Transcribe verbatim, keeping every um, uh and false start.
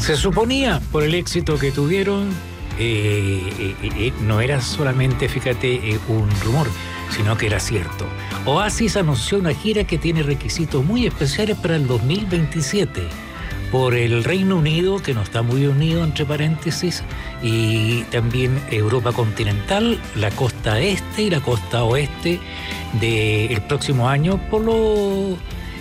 Se suponía, por el éxito que tuvieron, eh, eh, eh, no era solamente, fíjate, eh, un rumor, sino que era cierto. Oasis anunció una gira que tiene requisitos muy especiales para el dos mil veintisiete. Por el Reino Unido, que no está muy unido, entre paréntesis, y también Europa continental, la costa este y la costa oeste del próximo año, por lo